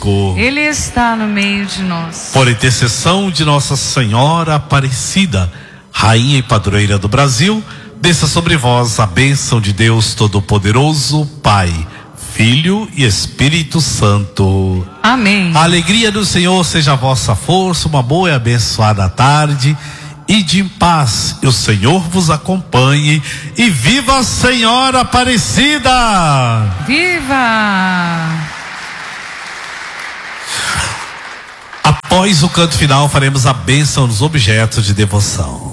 Ele está no meio de nós. Por intercessão de Nossa Senhora Aparecida, Rainha e Padroeira do Brasil, desça sobre vós a bênção de Deus Todo-Poderoso, Pai, Filho e Espírito Santo. Amém. A alegria do Senhor seja a vossa força, uma boa e abençoada tarde. Ide em paz, e o Senhor vos acompanhe, e viva a Senhora Aparecida! Viva! Após o canto final, faremos a bênção nos objetos de devoção.